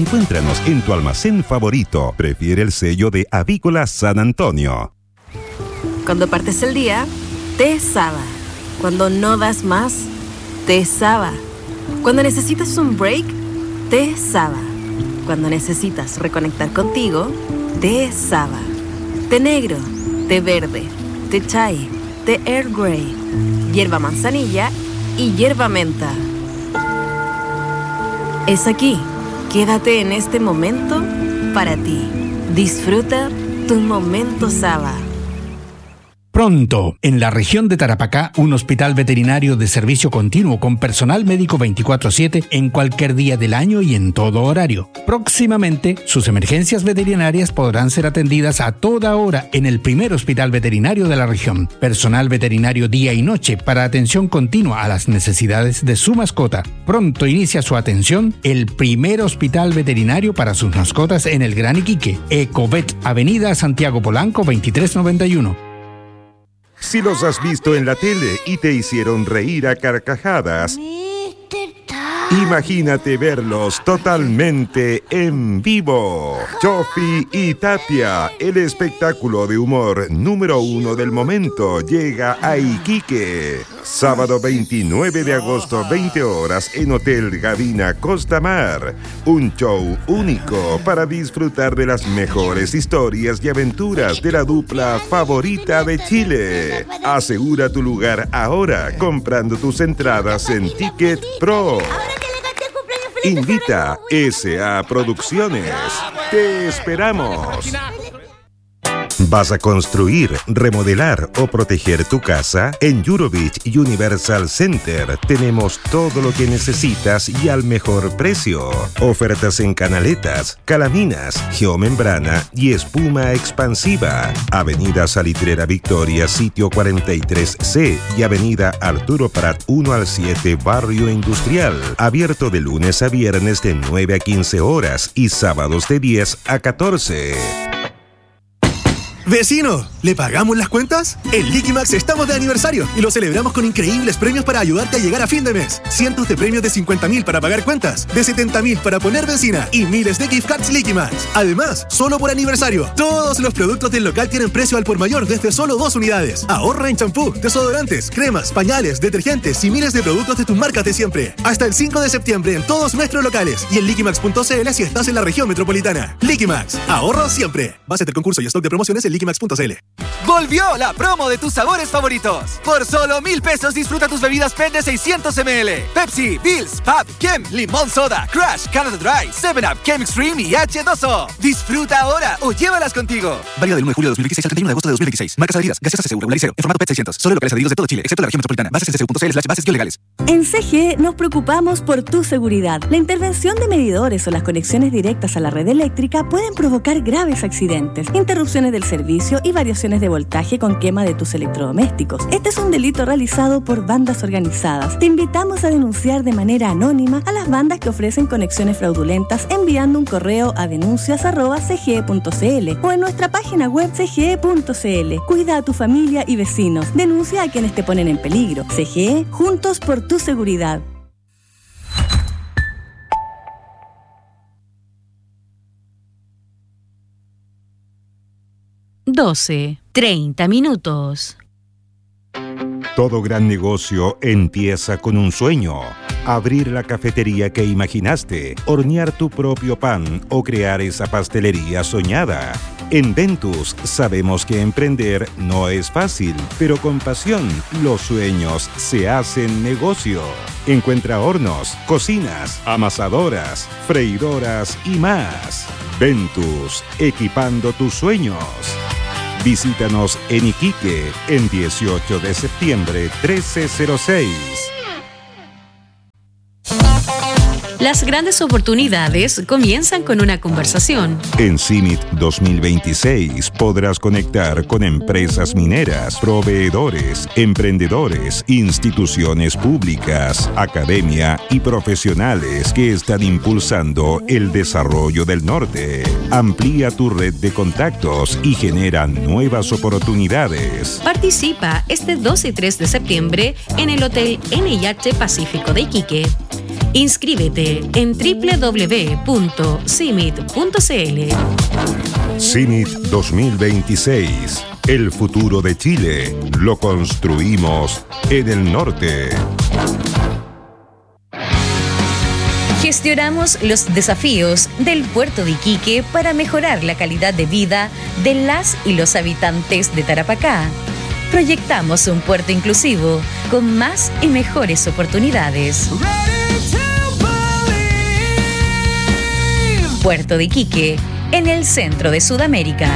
Encuéntranos en tu almacén favorito. Prefiere el sello de Avícola San Antonio. Cuando partes el día, té Saba. Cuando no das más, té Saba. Cuando necesitas un break, té Saba. Cuando necesitas reconectar contigo, té Saba. Té negro, té verde, té chai, té Earl Grey, hierba manzanilla y hierba menta. Es aquí. Quédate en este momento para ti. Disfruta tu momento Saba. Pronto, en la región de Tarapacá, un hospital veterinario de servicio continuo con personal médico 24/7 en cualquier día del año y en todo horario. Próximamente, sus emergencias veterinarias podrán ser atendidas a toda hora en el primer hospital veterinario de la región. Personal veterinario día y noche para atención continua a las necesidades de su mascota. Pronto inicia su atención el primer hospital veterinario para sus mascotas en el Gran Iquique. Ecovet, Avenida Santiago Polanco 2391. Si los has visto en la tele y te hicieron reír a carcajadas, imagínate verlos totalmente en vivo. Chofi y Tapia, el espectáculo de humor número 1 del momento, llega a Iquique. Sábado 29 de agosto, 20 horas, en Hotel Gavina Costa Mar. Un show único para disfrutar de las mejores historias y aventuras de la dupla favorita de Chile. Asegura tu lugar ahora comprando tus entradas en Ticket Pro. Invita SA Producciones. Te esperamos. ¿Vas a construir, remodelar o proteger tu casa? En Eurobeach Universal Center tenemos todo lo que necesitas y al mejor precio. Ofertas en canaletas, calaminas, geomembrana y espuma expansiva. Avenida Salitrera Victoria, sitio 43C y Avenida Arturo Prat 1 al 7, Barrio Industrial. Abierto de lunes a viernes de 9 a 15 horas y sábados de 10 a 14. ¡Vecino! ¿Le pagamos las cuentas? En Liquimax estamos de aniversario y lo celebramos con increíbles premios para ayudarte a llegar a fin de mes. Cientos de premios de 50.000 para pagar cuentas, de 70.000 para poner benzina y miles de gift cards Liquimax. Además, solo por aniversario, todos los productos del local tienen precio al por mayor desde solo 2 unidades. Ahorra en champú, desodorantes, cremas, pañales, detergentes y miles de productos de tus marcas de siempre. Hasta el 5 de septiembre en todos nuestros locales y en liquimax.cl si estás en la región metropolitana. Liquimax, ahorro siempre. Base del concurso y stock de promociones en liquimax.cl. Volvió la promo de tus sabores favoritos. Por solo 1,000 pesos disfruta tus bebidas PET de 600 ml. Pepsi, Bills, Pab, Kem, Limón Soda, Crush, Canada Dry, 7-Up, Kem Extreme y H2O. Disfruta ahora o llévalas contigo. Válido del 1 de julio de 2016 al 31 de agosto de 2016. Marcas adheridas. Gaseosa CCU Regularicero. En formato PET 600. Solo locales adheridos de todo Chile, excepto la región metropolitana. Bases en ccu.cl/bases-legales. En CGE nos preocupamos por tu seguridad. La intervención de medidores o las conexiones directas a la red eléctrica pueden provocar graves accidentes, interrupciones del servicio y variaciones de voltaje con quema de tus electrodomésticos. Este es un delito realizado por bandas organizadas. Te invitamos a denunciar de manera anónima a las bandas que ofrecen conexiones fraudulentas enviando un correo a denuncias@cge.cl o en nuestra página web cge.cl. Cuida a tu familia y vecinos. Denuncia a quienes te ponen en peligro. CGE, juntos por tu seguridad. (12:30). Todo gran negocio empieza con un sueño. Abrir la cafetería que imaginaste, hornear tu propio pan o crear esa pastelería soñada. En Ventus sabemos que emprender no es fácil, pero con pasión los sueños se hacen negocio. Encuentra hornos, cocinas, amasadoras, freidoras y más. Ventus, equipando tus sueños. Visítanos en Iquique, en 18 de septiembre, 1306. Las grandes oportunidades comienzan con una conversación. En CIMIT 2026 podrás conectar con empresas mineras, proveedores, emprendedores, instituciones públicas, academia y profesionales que están impulsando el desarrollo del norte. Amplía tu red de contactos y genera nuevas oportunidades. Participa este 2 y 3 de septiembre en el Hotel NIH Pacífico de Iquique. Inscríbete en www.cimit.cl. CIMIT 2026. El futuro de Chile lo construimos en el norte. Gestionamos los desafíos del puerto de Iquique para mejorar la calidad de vida de las y los habitantes de Tarapacá. Proyectamos un puerto inclusivo con más y mejores oportunidades. Puerto de Iquique, en el centro de Sudamérica.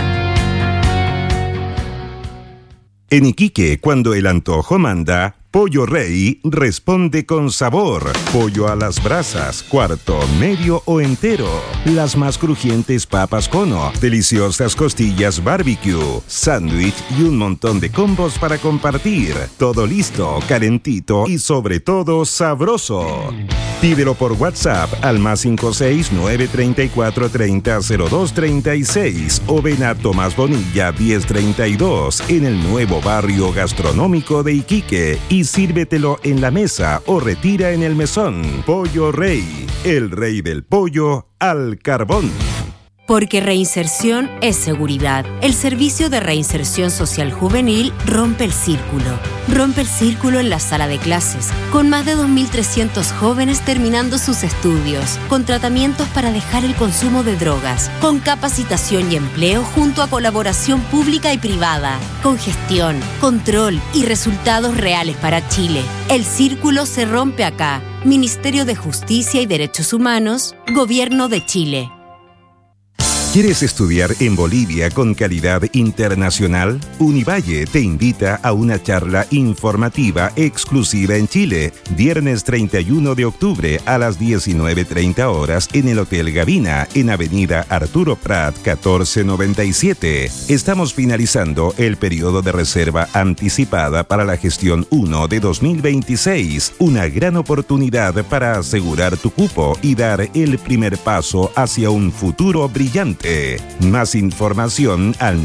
En Iquique, cuando el antojo manda, Pollo Rey responde con sabor. Pollo a las brasas, cuarto, medio o entero. Las más crujientes papas cono, deliciosas costillas barbecue, sándwich y un montón de combos para compartir. Todo listo, calentito y sobre todo sabroso. Pídelo por WhatsApp al +56 934 30 02 36 o ven a Tomás Bonilla 1032 en el nuevo barrio gastronómico de Iquique y sírvetelo en la mesa o retira en el mesón. Pollo Rey, el rey del pollo al carbón. Porque reinserción es seguridad. El Servicio de Reinserción Social Juvenil rompe el círculo. Rompe el círculo en la sala de clases, con más de 2.300 jóvenes terminando sus estudios, con tratamientos para dejar el consumo de drogas, con capacitación y empleo junto a colaboración pública y privada, con gestión, control y resultados reales para Chile. El círculo se rompe acá. Ministerio de Justicia y Derechos Humanos, Gobierno de Chile. ¿Quieres estudiar en Bolivia con calidad internacional? Univalle te invita a una charla informativa exclusiva en Chile, viernes 31 de octubre a las 19:30 horas en el Hotel Gavina, en Avenida Arturo Prat 1497. Estamos finalizando el periodo de reserva anticipada para la gestión 1 de 2026, una gran oportunidad para asegurar tu cupo y dar el primer paso hacia un futuro brillante. Más información al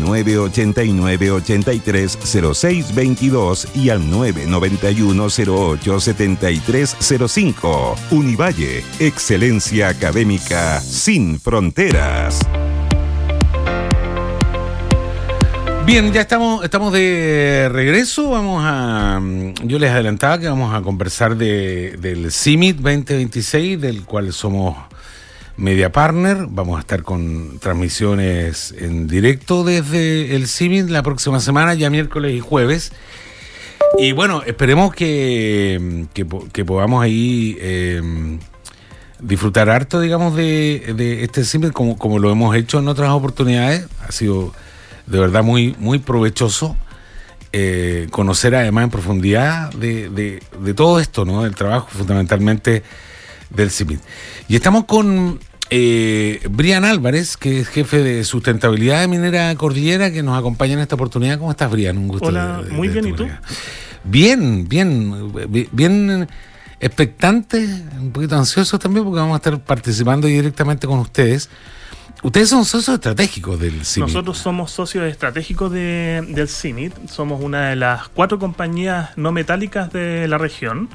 989-830622 y al 991-087305. Univalle, excelencia académica sin fronteras. Bien, ya estamos de regreso. Yo les adelantaba que vamos a conversar del CIMIT 2026, del cual somos media partner. Vamos a estar con transmisiones en directo desde el CIMIT la próxima semana, ya miércoles y jueves. Y bueno, esperemos que podamos ahí disfrutar harto, digamos, de este CIMIT como lo hemos hecho en otras oportunidades. Ha sido de verdad muy, muy provechoso conocer además en profundidad de todo esto, ¿no? El trabajo fundamentalmente del CIMIT. Y estamos con Brian Álvarez, que es jefe de sustentabilidad de Minera Cordillera, que nos acompaña en esta oportunidad. ¿Cómo estás, Brian? Un gusto. Hola, muy bien, ¿y tú? Bien expectante, un poquito ansioso también, porque vamos a estar participando directamente con ustedes. Ustedes son socios estratégicos del CIMIT. Nosotros somos socios estratégicos del CIMIT. Somos una de las 4 compañías no metálicas de la región.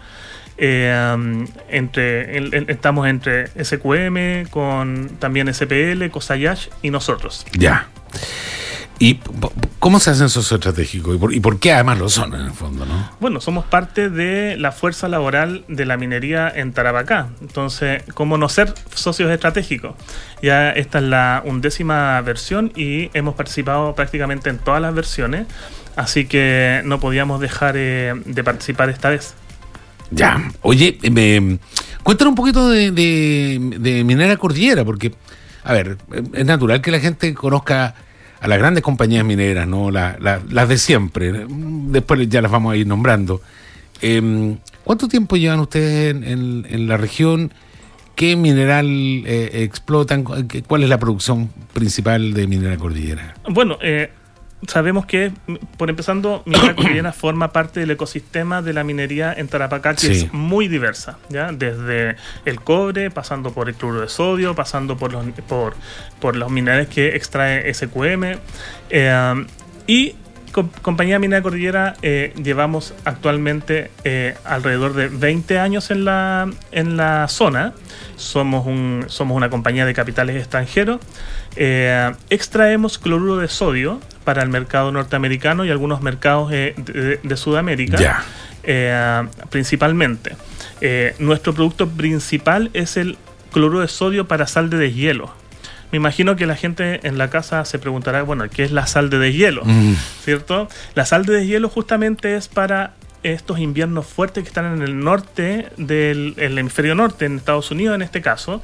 Estamos entre SQM, con también SPL, Cosayash y nosotros. Ya. ¿Y cómo se hacen socios estratégicos? ¿Y por qué además lo son en el fondo, no? Bueno, somos parte de la fuerza laboral de la minería en Tarapacá. Entonces, ¿cómo no ser socios estratégicos? Ya esta es la 11ª versión y hemos participado prácticamente en todas las versiones. Así que no podíamos dejar de participar esta vez. Ya. Oye, cuéntanos un poquito de Minera Cordillera, porque, a ver, es natural que la gente conozca a las grandes compañías mineras, ¿no? Las de siempre. Después ya las vamos a ir nombrando. ¿Cuánto tiempo llevan ustedes en la región? ¿Qué mineral explotan? ¿Cuál es la producción principal de Minera Cordillera? Bueno, sabemos que, por empezando, Minera Cordillera forma parte del ecosistema de la minería en Tarapacá, que es muy diversa, ¿ya? Desde el cobre, pasando por el cloruro de sodio, pasando por los minerales que extrae SQM, y Compañía Minera Cordillera llevamos actualmente alrededor de 20 años en la zona. Somos una compañía de capitales extranjeros. Extraemos cloruro de sodio para el mercado norteamericano y algunos mercados de Sudamérica, principalmente. Nuestro producto principal es el cloruro de sodio para sal de deshielo. Me imagino que la gente en la casa se preguntará, bueno, ¿qué es la sal de deshielo? ¿Cierto? La sal de deshielo justamente es para estos inviernos fuertes que están en el norte el hemisferio norte, en Estados Unidos en este caso.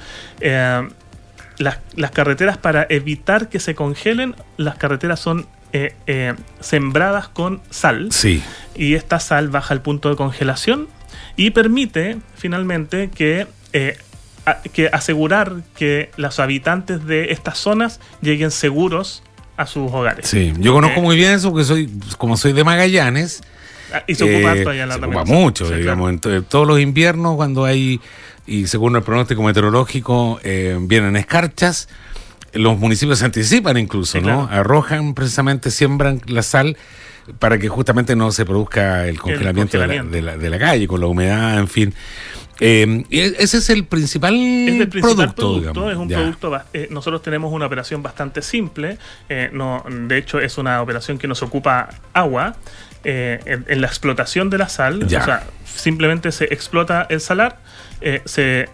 Las carreteras, para evitar que se congelen, las carreteras son sembradas con sal. Sí. Y esta sal baja al punto de congelación y permite finalmente que asegurar que los habitantes de estas zonas lleguen seguros a sus hogares. Sí, yo conozco muy bien eso porque soy de Magallanes. Y se ocupa harto allá en la Se ocupa mucho, sí, digamos, claro. En todos los inviernos cuando hay, y según el pronóstico meteorológico, vienen escarchas. Los municipios se anticipan incluso, sí, ¿no? Claro. Arrojan, precisamente, siembran la sal para que justamente no se produzca el congelamiento. De la calle, con la humedad, en fin. Ese es el principal producto, digamos. Es un producto. Nosotros tenemos una operación bastante simple. De hecho, es una operación que nos ocupa agua en la explotación de la sal. O sea, simplemente se explota el salar, se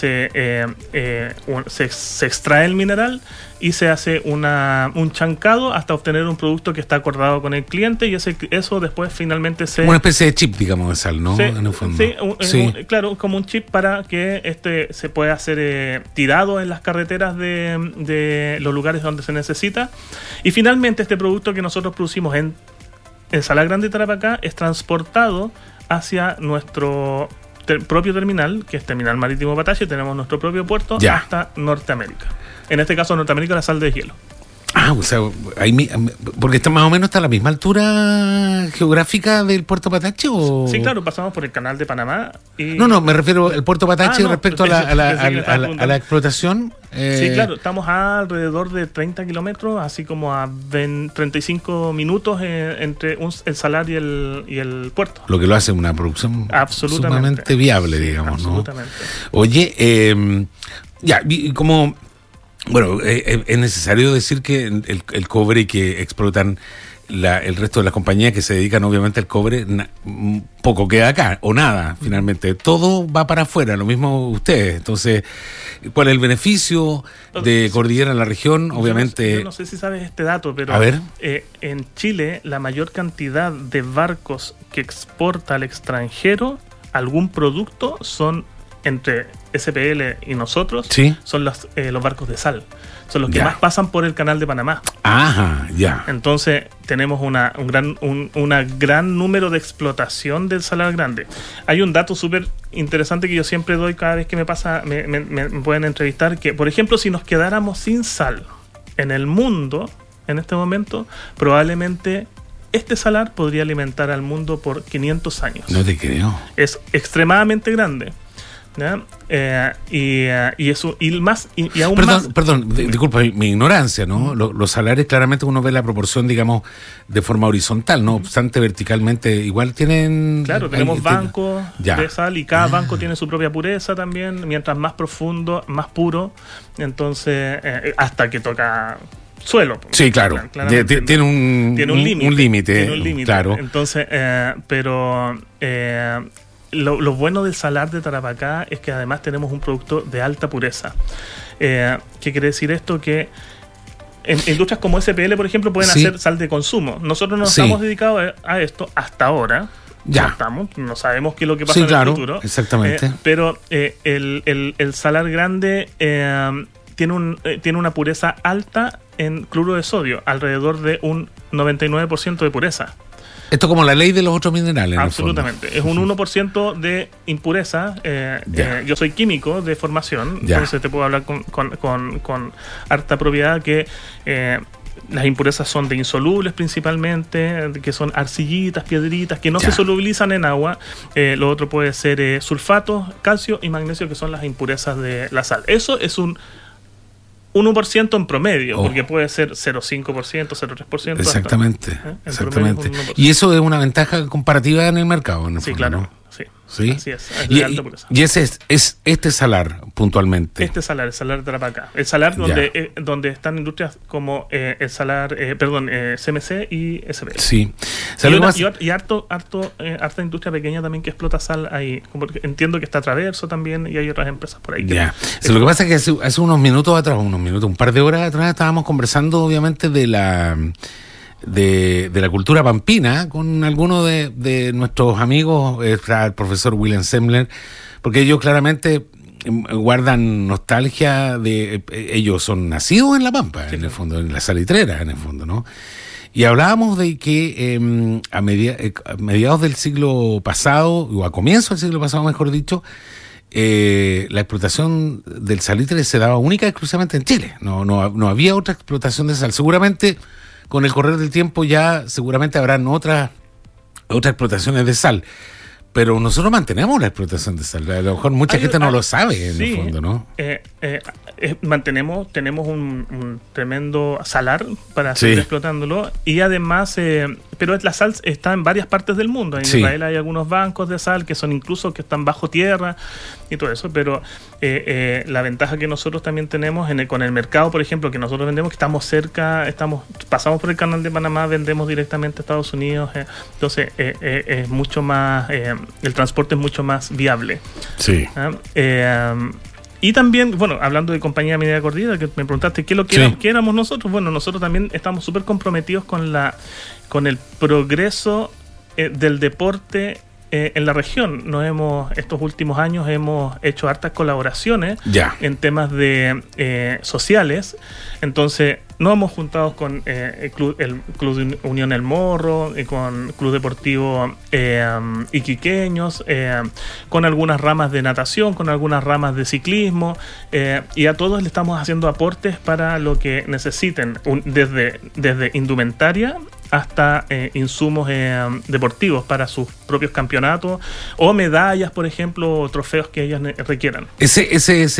extrae el mineral y se hace un chancado hasta obtener un producto que está acordado con el cliente, y eso después finalmente una especie de chip, digamos, de sal, ¿no? En el fondo. Sí, claro, como un chip para que se pueda ser tirado en las carreteras de los lugares donde se necesita. Y finalmente este producto que nosotros producimos en Salar Grande de Tarapacá es transportado hacia nuestro propio terminal, que es Terminal Marítimo Patache. Tenemos nuestro propio puerto hasta Norteamérica. En este caso, Norteamérica, la sal de hielo. O sea, porque está más o menos a la misma altura geográfica del Puerto Patache, ¿o? Sí, claro, pasamos por el Canal de Panamá. No, me refiero al Puerto Patache respecto a la explotación. Sí, claro, estamos a alrededor de 30 kilómetros, así como a 35 minutos entre el salar y el puerto. Lo que lo hace una producción sumamente viable, digamos, absolutamente. ¿No? Oye, y como... Bueno, es necesario decir que el cobre que explotan el resto de las compañías que se dedican obviamente al cobre, poco queda acá, o nada, finalmente. Todo va para afuera, lo mismo ustedes. Entonces, ¿cuál es el beneficio de Cordillera en la región? Obviamente... Yo no sé si sabes este dato, pero a ver. En Chile la mayor cantidad de barcos que exporta al extranjero algún producto son, entre SPL y nosotros, son los barcos de sal. Son los que más pasan por el Canal de Panamá. Ajá, ya. Entonces tenemos un gran número de explotación del Salar Grande. Hay un dato súper interesante que yo siempre doy cada vez que me pueden entrevistar, que, por ejemplo, si nos quedáramos sin sal en el mundo, en este momento, probablemente este salar podría alimentar al mundo por 500 años. No te creo. Es extremadamente grande. Y aún más. Perdón, disculpa mi ignorancia, ¿no? Los salarios, claramente uno ve la proporción, digamos, de forma horizontal, no obstante, verticalmente igual tienen. Claro, tenemos bancos de sal y cada banco tiene su propia pureza también, mientras más profundo, más puro, entonces hasta que toca suelo. Sí, claro. Tiene un límite. Claro. Entonces, lo bueno del salar de Tarapacá es que además tenemos un producto de alta pureza. ¿Qué quiere decir esto? Que en industrias como SPL, por ejemplo, pueden hacer sal de consumo. Nosotros nos estamos dedicados a esto hasta ahora. No sabemos qué es lo que pasa en el futuro. Exactamente. Pero el Salar Grande tiene una pureza alta en cloruro de sodio, alrededor de un 99% de pureza. Esto como la ley de los otros minerales. Absolutamente. Es un 1% de impureza. Yo soy químico de formación, entonces te puedo hablar con harta propiedad que las impurezas son de insolubles principalmente, que son arcillitas, piedritas, que no se solubilizan en agua. Lo otro puede ser sulfatos, calcio y magnesio, que son las impurezas de la sal. Eso es un 1% en promedio, porque puede ser 0,5%, 0,3%. Exactamente, exactamente. Y eso es una ventaja comparativa en el mercado, en el fondo, claro, ¿no? Sí. Así es. Y ese es este salar puntualmente. El salar de Tarapacá. El salar donde están industrias como el salar, CMC y SB. Sí. Y harta industria pequeña también que explota sal ahí. Entiendo que está Traverso también y hay otras empresas por ahí. Lo que pasa es que hace unos minutos atrás, un par de horas atrás, estábamos conversando obviamente de la cultura pampina con algunos de nuestros amigos, el profesor William Semler, porque ellos claramente guardan nostalgia ellos son nacidos en La Pampa, en el fondo, en la salitrera, en el fondo, ¿no? Y hablábamos de que a mediados del siglo pasado, o a comienzos del siglo pasado, mejor dicho, la explotación del salitre se daba única y exclusivamente en Chile. No había otra explotación de sal. Seguramente con el correr del tiempo ya seguramente habrán otras explotaciones de sal, pero nosotros mantenemos la explotación de sal. A lo mejor mucha gente no lo sabe en el fondo, ¿no? Tenemos un tremendo salar para seguir explotándolo, y además pero la sal está en varias partes del mundo. En Israel hay algunos bancos de sal que están bajo tierra y todo eso, pero la ventaja que nosotros también tenemos con el mercado, por ejemplo, que nosotros vendemos, que estamos cerca, pasamos por el canal de Panamá, vendemos directamente a Estados Unidos, entonces es mucho más, el transporte es mucho más viable. Y también, hablando de Compañía Minera Cordillera, que me preguntaste qué éramos nosotros. Bueno, nosotros también estamos súper comprometidos con el progreso del deporte en la región. Estos últimos años hemos hecho hartas colaboraciones en temas de sociales. Entonces, nos hemos juntado con el Club de Unión El Morro, con Club Deportivo Iquiqueños, con algunas ramas de natación, con algunas ramas de ciclismo, y a todos le estamos haciendo aportes para lo que necesiten, desde indumentaria hasta insumos deportivos para sus propios campeonatos, o medallas, por ejemplo, o trofeos que ellas requieran. Ese es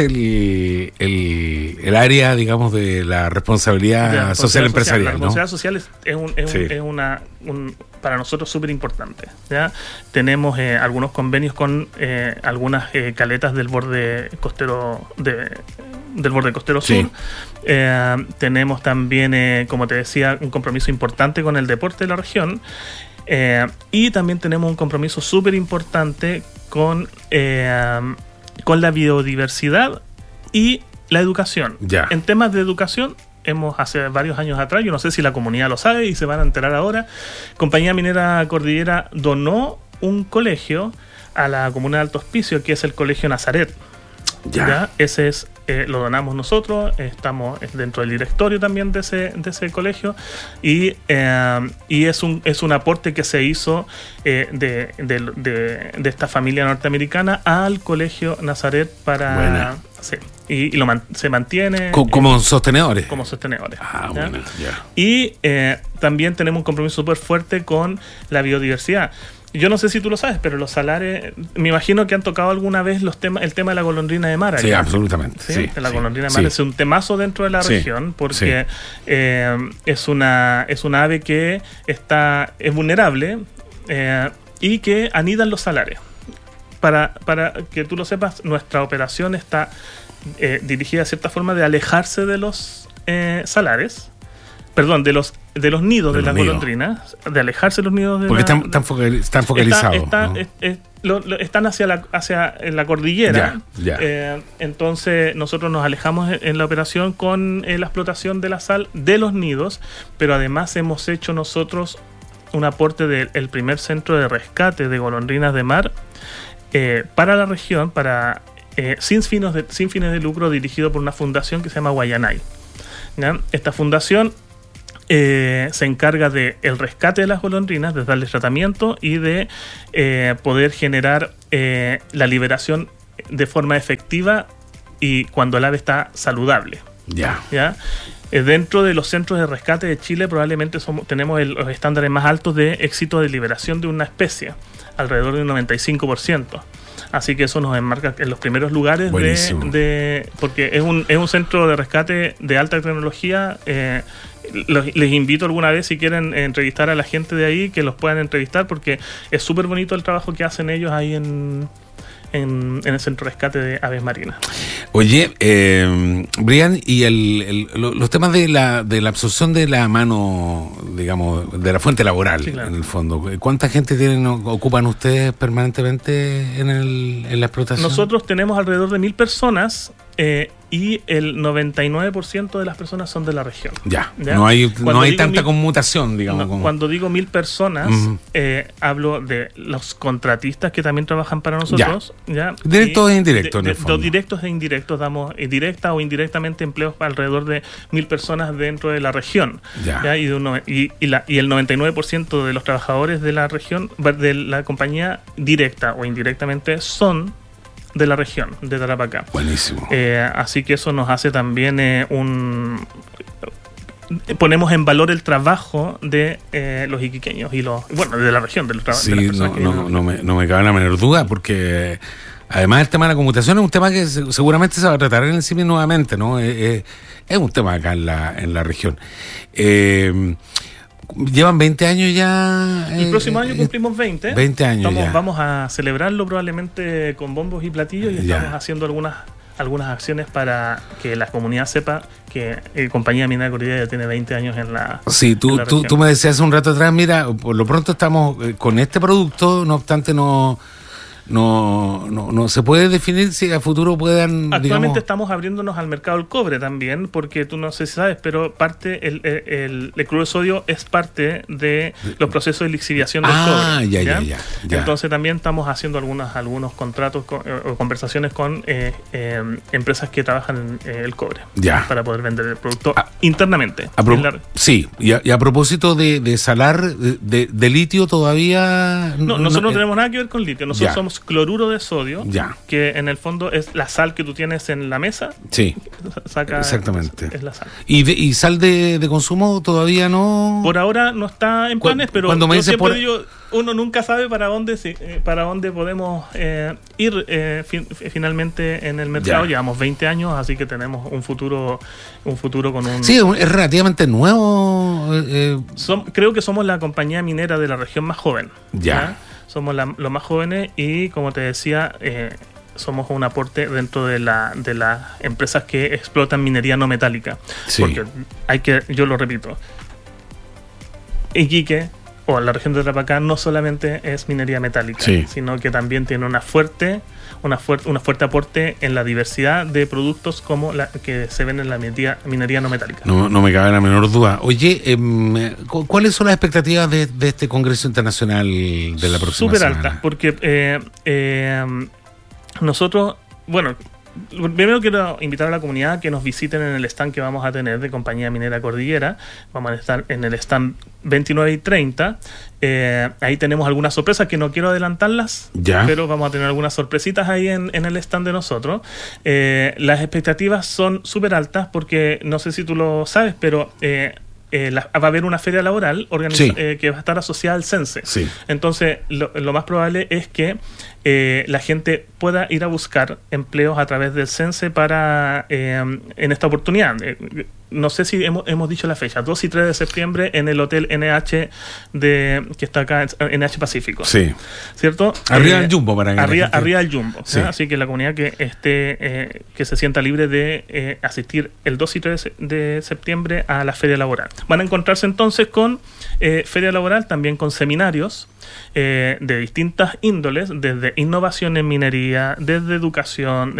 el área, digamos, de la responsabilidad social empresarial. La responsabilidad social es para nosotros súper importante. Tenemos algunos convenios con algunas caletas del borde costero sur. Tenemos también, como te decía, un compromiso importante con el deporte de la región, y también tenemos un compromiso súper importante con la biodiversidad y la educación. En temas de educación, hace varios años atrás, yo no sé si la comunidad lo sabe y se van a enterar ahora, Compañía Minera Cordillera donó un colegio a la comuna de Alto Hospicio, que es el Colegio Nazaret. Ese lo donamos nosotros, estamos dentro del directorio también de ese colegio, y es un aporte que se hizo de esta familia norteamericana al Colegio Nazaret para... Y se mantiene como sostenedores. Y también tenemos un compromiso súper fuerte con la biodiversidad. Yo no sé si tú lo sabes, pero los salares, me imagino que han tocado alguna vez el tema de la golondrina de mar. Sí, absolutamente. La golondrina de mar es un temazo dentro de la región, porque es una ave que es vulnerable y que anida en los salares. Para que tú lo sepas, nuestra operación está dirigida de cierta forma de alejarse de los salares, perdón, de los nidos de las golondrinas, de alejarse de los nidos de... Porque están focalizados. Están hacia la cordillera. Entonces nosotros nos alejamos en la operación con la explotación de la sal de los nidos, pero además hemos hecho nosotros un aporte del primer centro de rescate de golondrinas de mar para la región, sin fines de lucro, dirigido por una fundación que se llama Guayanay. Esta fundación se encarga del rescate de las golondrinas, de darles tratamiento y de poder generar la liberación de forma efectiva y cuando el ave está saludable. Dentro de los centros de rescate de Chile probablemente tenemos los estándares más altos de éxito de liberación de una especie, alrededor de un 95%. Así que eso nos enmarca en los primeros lugares porque es un centro de rescate de alta tecnología. Les invito alguna vez, si quieren entrevistar a la gente de ahí, que los puedan entrevistar, porque es súper bonito el trabajo que hacen ellos ahí en el centro de rescate de aves marinas. Oye, Brian, y los temas de la absorción de la mano, digamos, de la fuente laboral, sí, claro, en el fondo. ¿Cuánta gente ocupan ustedes permanentemente en la explotación? Nosotros tenemos alrededor de 1.000 personas. Y el 99% de las personas son de la región. ¿Ya? No hay tanta conmutación, digamos. Cuando digo 1.000 personas, hablo de los contratistas que también trabajan para nosotros. ¿Ya? Directos e indirectos, en el fondo. Los directos e indirectos, damos directa o indirectamente empleos para alrededor de 1.000 personas dentro de la región. ¿Ya? Y el 99% de los trabajadores de la región, de la compañía, directa o indirectamente, son de la región, de Tarapacá. Buenísimo. Así que eso nos hace también ponemos en valor el trabajo de los iquiqueños y de la región, de los trabajadores. Sí, no me cabe la menor duda, porque además el tema de la conmutación es un tema que seguramente se va a tratar en el CIMI nuevamente, ¿no? Es un tema acá en la región. Llevan 20 años ya. El próximo año cumplimos 20. 20 años ya. Vamos a celebrarlo probablemente con bombos y platillos, y estamos haciendo algunas acciones para que la comunidad sepa que Compañía Minera Cordillera ya tiene 20 años en la. Sí, tú me decías hace un rato atrás, mira, por lo pronto estamos con este producto, no obstante no se puede definir si a futuro puedan. Actualmente estamos abriéndonos al mercado del cobre también, porque tú no sé si sabes, pero el cloruro de sodio es parte de los procesos de lixiviación del cobre. Ya. Entonces también estamos haciendo algunos contratos o conversaciones con empresas que trabajan en el cobre para poder vender el producto internamente. Sí, y a propósito de salar, de litio todavía. Nosotros no tenemos nada que ver con litio. Nosotros somos cloruro de sodio, que en el fondo es la sal que tú tienes en la mesa. Sí, exactamente. Es la sal. ¿Y sal de consumo todavía no? Por ahora no está en planes, pero cuando me dices uno nunca sabe para dónde podemos ir finalmente en el mercado. Llevamos 20 años, así que tenemos un futuro con un. Sí, es relativamente nuevo. Creo que somos la compañía minera de la región más joven. ¿Ya? Somos los más jóvenes y, como te decía, somos un aporte dentro de las empresas que explotan minería no metálica. Sí. Porque yo lo repito, Iquique o la región de Tarapacá no solamente es minería metálica, sino que también tiene un fuerte aporte en la diversidad de productos como la que se ven en la minería no metálica. No me cabe la menor duda. Oye, ¿cuáles son las expectativas de este Congreso Internacional de la próxima semana? Súper altas, porque nosotros, primero quiero invitar a la comunidad a que nos visiten en el stand que vamos a tener de Compañía Minera Cordillera. Vamos a estar en el stand 29 y 30. Ahí tenemos algunas sorpresas que no quiero adelantarlas, pero vamos a tener algunas sorpresitas ahí en el stand de nosotros. Las expectativas son súper altas porque, no sé si tú lo sabes, pero va a haber una feria laboral que va a estar asociada al CENSE. Entonces, lo más probable es que la gente pueda ir a buscar empleos a través del CENSE en esta oportunidad. No sé si hemos dicho la fecha, 2 y 3 de septiembre en el Hotel NH que está acá, NH Pacífico. Sí. ¿Cierto? Arriba del Jumbo, arriba del Jumbo. Sí. Así que la comunidad que se sienta libre de asistir el 2 y 3 de septiembre a la feria laboral. Van a encontrarse entonces con feria laboral, también con seminarios de distintas índoles, desde innovación en minería, desde educación,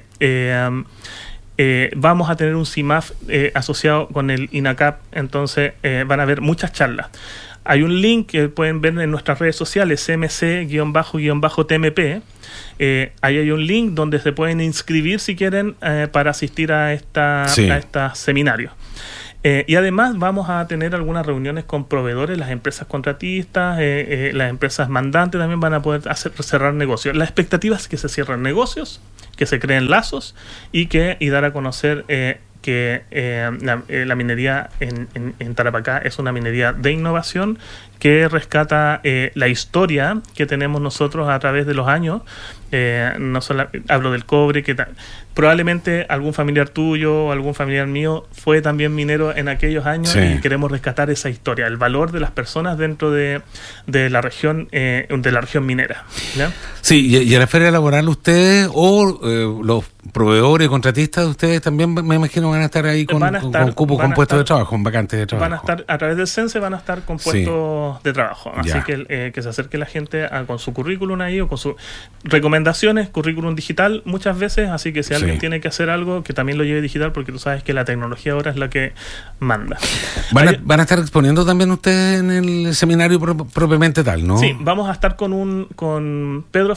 vamos a tener un CIMAF asociado con el INACAP, entonces van a haber muchas charlas. Hay un link que pueden ver en nuestras redes sociales, CMC-TMP. Ahí hay un link donde se pueden inscribir si quieren para asistir a estos seminarios. Y además vamos a tener algunas reuniones con proveedores, las empresas contratistas, las empresas mandantes también van a poder cerrar negocios. La expectativa es que se cierren negocios, que se creen lazos y dar a conocer que la minería en Tarapacá es una minería de innovación que rescata la historia que tenemos nosotros a través de los años. No solo hablo del cobre, probablemente algún familiar tuyo o algún familiar mío fue también minero en aquellos años, y queremos rescatar esa historia, el valor de las personas dentro de la región minera, ¿ya? Sí, y a la feria laboral ustedes o los proveedores, contratistas de ustedes también me imagino van a estar ahí con cupos, con puestos de trabajo, con vacantes de trabajo. Van a estar a través del CENSE, van a estar con puestos de trabajo, así que se acerque la gente con su currículum ahí o con sus recomendaciones, currículum digital muchas veces, así que si alguien tiene que hacer algo, que también lo lleve digital, porque tú sabes que la tecnología ahora es la que manda. ¿Van a estar exponiendo también ustedes en el seminario propiamente tal, no? Sí, vamos a estar con Pedro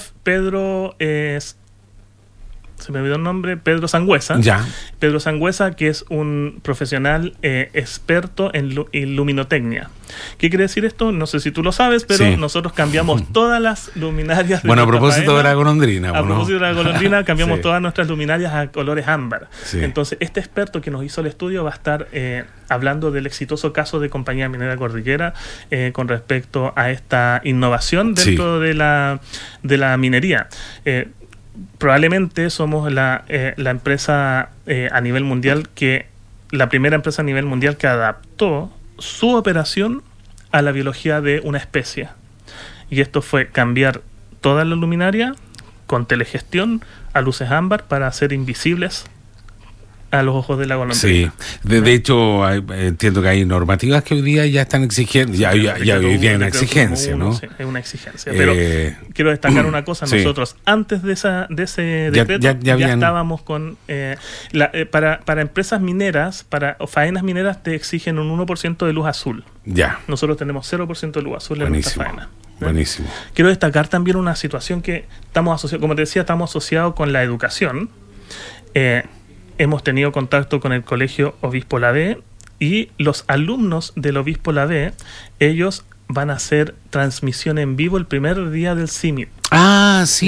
se me olvidó el nombre, Pedro Sangüesa. Pedro Sangüesa, que es un profesional experto en luminotecnia. ¿Qué quiere decir esto? No sé si tú lo sabes, pero nosotros cambiamos todas las luminarias de a propósito de la golondrina. A propósito de la golondrina, cambiamos todas nuestras luminarias a colores ámbar. Entonces, este experto que nos hizo el estudio va a estar hablando del exitoso caso de Compañía Minera Cordillera con respecto a esta innovación dentro de la minería. Probablemente somos la empresa a nivel mundial la primera empresa a nivel mundial que adaptó su operación a la biología de una especie. Y esto fue cambiar toda la luminaria con telegestión a luces ámbar para hacer invisibles a los ojos de la golondrina. Sí, de hecho entiendo que hay normativas que hoy día ya están exigiendo, ya hoy día hay una exigencia, ¿no? Sí, es una exigencia, pero quiero destacar una cosa, nosotros antes de ese decreto ya estábamos con para empresas mineras, o faenas mineras te exigen un 1% de luz azul. Nosotros tenemos 0% de luz azul en nuestra faena. Buenísimo. Quiero destacar también una situación que estamos asociados, como te decía, estamos asociados con la educación. Hemos tenido contacto con el Colegio Obispo Lavé, y los alumnos del Obispo Lavé, ellos van a hacer transmisión en vivo el primer día del CIMIT. Sí.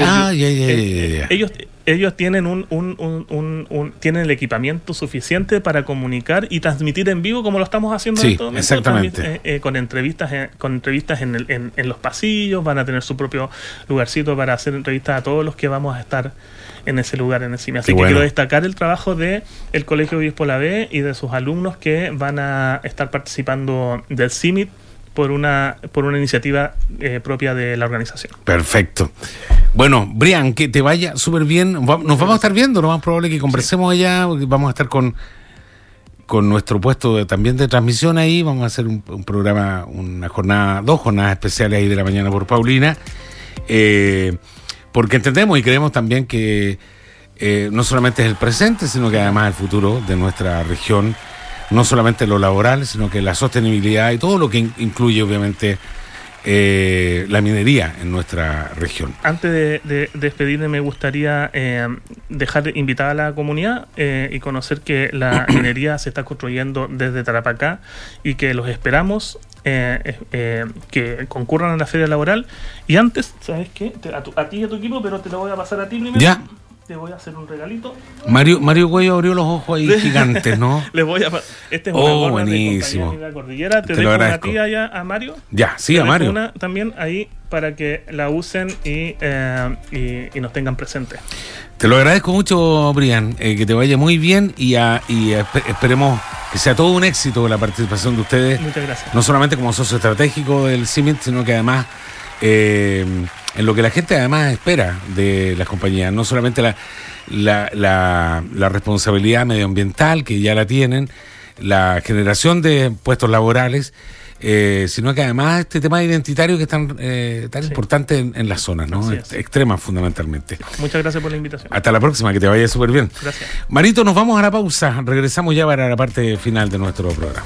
Ellos tienen tienen el equipamiento suficiente para comunicar y transmitir en vivo como lo estamos haciendo en todo momento. Exactamente. Con entrevistas en los pasillos, van a tener su propio lugarcito para hacer entrevistas a todos los que vamos a estar en ese lugar, en el CIMIT. Así que quiero destacar el trabajo del Colegio Obispo Lavé y de sus alumnos que van a estar participando del CIMIT por una iniciativa propia de la organización. Perfecto. Bueno, Brian, que te vaya súper bien. Nos vamos a estar viendo, lo más probable es que conversemos allá, vamos a estar con nuestro puesto también de transmisión ahí, vamos a hacer un programa, dos jornadas especiales ahí de la mañana por Paulina, porque entendemos y creemos también que no solamente es el presente, sino que además el futuro de nuestra región, no solamente lo laboral, sino que la sostenibilidad y todo lo que incluye obviamente la minería en nuestra región. Antes de despedirme, me gustaría dejar invitada a la comunidad y conocer que la minería se está construyendo desde Tarapacá y que los esperamos que concurran a la feria laboral. Y antes, ¿sabes qué? A ti y a tu equipo, pero te lo voy a pasar a ti primero. Ya. Te voy a hacer un regalito. Mario Cuello abrió los ojos ahí gigantes, ¿no? Les voy a este es una gorra buenísimo. de Compañía Cordillera. Te dejo una tía allá a Mario. Ya, sí, a Mario. Una también ahí para que la usen y nos tengan presentes. Te lo agradezco mucho, Brian, que te vaya muy bien y esperemos que sea todo un éxito la participación de ustedes. Muchas gracias. No solamente como socio estratégico del CIMIT, sino que además en lo que la gente además espera de las compañías, no solamente la responsabilidad medioambiental, que ya la tienen, la generación de puestos laborales, sino que además este tema identitario que es tan importante en las zonas, ¿no? Extrema fundamentalmente. Muchas gracias por la invitación. Hasta la próxima, que te vaya súper bien. Gracias. Marito, nos vamos a la pausa, regresamos ya para la parte final de nuestro programa.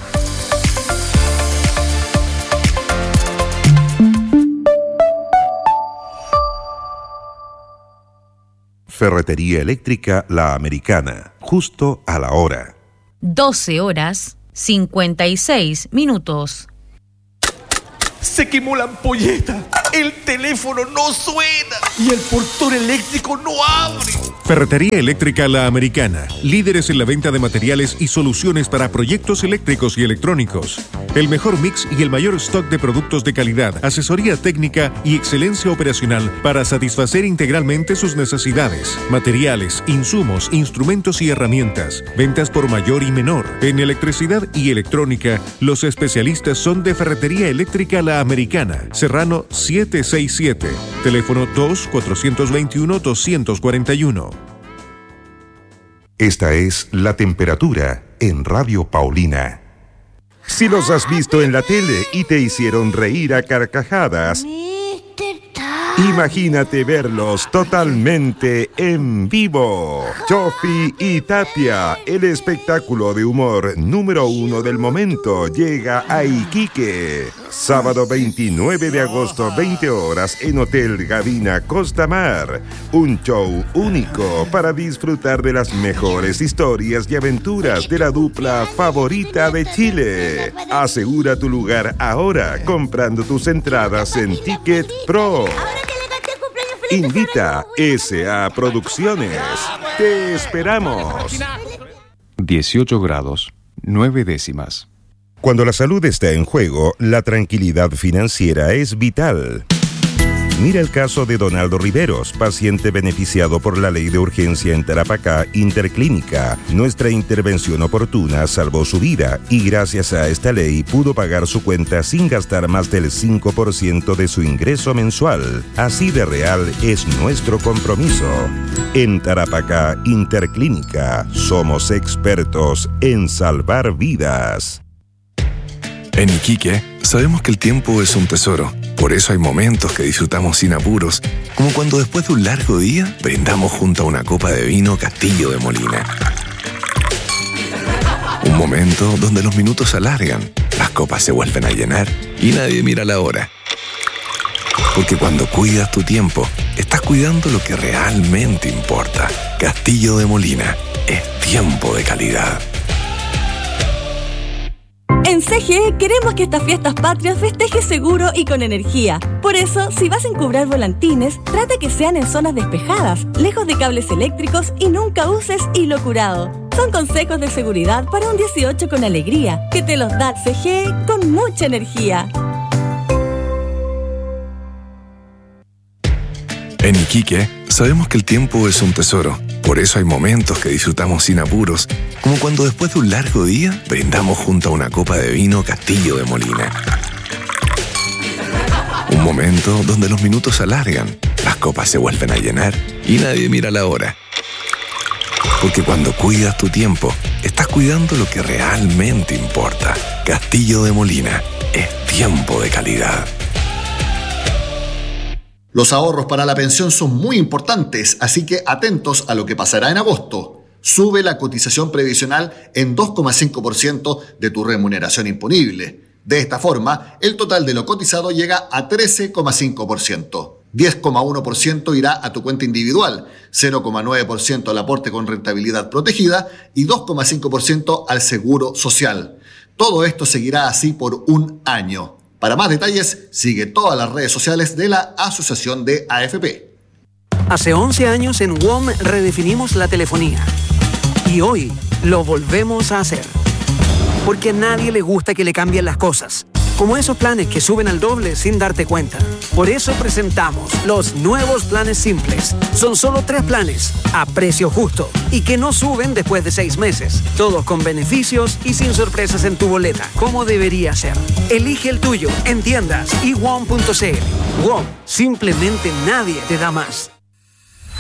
Ferretería Eléctrica La Americana, justo a la hora. 12:56. Se quemó la ampolleta, el teléfono no suena y el portón eléctrico no abre. Ferretería Eléctrica La Americana, líderes en la venta de materiales y soluciones para proyectos eléctricos y electrónicos. El mejor mix y el mayor stock de productos de calidad, asesoría técnica y excelencia operacional para satisfacer integralmente sus necesidades. Materiales, insumos, instrumentos y herramientas. Ventas por mayor y menor. En electricidad y electrónica, los especialistas son de Ferretería Eléctrica La Americana, Serrano 767. Teléfono 2-421-241. Esta es la temperatura en Radio Paulina. Si los has visto en la tele y te hicieron reír a carcajadas, imagínate verlos totalmente en vivo. Chofi y Tapia, el espectáculo de humor número 1 del momento, llega a Iquique. Sábado 29 de agosto, 20 horas, en Hotel Gavina Costa Mar. Un show único para disfrutar de las mejores historias y aventuras de la dupla favorita de Chile. Asegura tu lugar ahora comprando tus entradas en Ticket Pro. Invita SA Producciones. Te esperamos. 18 grados, 9 décimas. Cuando la salud está en juego, la tranquilidad financiera es vital. Mira el caso de Donaldo Riveros, paciente beneficiado por la ley de urgencia en Tarapacá Interclínica. Nuestra intervención oportuna salvó su vida y gracias a esta ley pudo pagar su cuenta sin gastar más del 5% de su ingreso mensual. Así de real es nuestro compromiso. En Tarapacá Interclínica somos expertos en salvar vidas. En Iquique, sabemos que el tiempo es un tesoro. Por eso hay momentos que disfrutamos sin apuros, como cuando después de un largo día, brindamos junto a una copa de vino Castillo de Molina. Un momento donde los minutos se alargan, las copas se vuelven a llenar y nadie mira la hora. Porque cuando cuidas tu tiempo, estás cuidando lo que realmente importa. Castillo de Molina, es tiempo de calidad. En CGE queremos que estas fiestas patrias festejes seguro y con energía. Por eso, si vas a encubrar volantines, trata que sean en zonas despejadas, lejos de cables eléctricos y nunca uses hilo curado. Son consejos de seguridad para un 18 con alegría, que te los da CGE con mucha energía. En Iquique, sabemos que el tiempo es un tesoro. Por eso hay momentos que disfrutamos sin apuros, como cuando después de un largo día, brindamos junto a una copa de vino Castillo de Molina. Un momento donde los minutos se alargan, las copas se vuelven a llenar y nadie mira la hora. Porque cuando cuidas tu tiempo, estás cuidando lo que realmente importa. Castillo de Molina, es tiempo de calidad. Los ahorros para la pensión son muy importantes, así que atentos a lo que pasará en agosto. Sube la cotización previsional en 2,5% de tu remuneración imponible. De esta forma, el total de lo cotizado llega a 13,5%. 10,1% irá a tu cuenta individual, 0,9% al aporte con rentabilidad protegida y 2,5% al seguro social. Todo esto seguirá así por un año. Para más detalles, sigue todas las redes sociales de la Asociación de AFP. Hace 11 años en WOM redefinimos la telefonía. Y hoy lo volvemos a hacer. Porque a nadie le gusta que le cambien las cosas. Como esos planes que suben al doble sin darte cuenta. Por eso presentamos los nuevos planes simples. Son solo 3 planes, a precio justo, y que no suben después de 6 meses. Todos con beneficios y sin sorpresas en tu boleta, como debería ser. Elige el tuyo en tiendas y WOM.cl. WOM, simplemente nadie te da más.